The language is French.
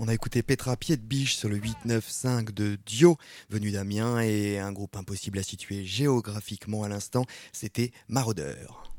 a écouté Petra Pied de Biche sur le 895 de Dio, venu d'Amiens, et un groupe impossible à situer géographiquement à l'instant, c'était Maraudeur.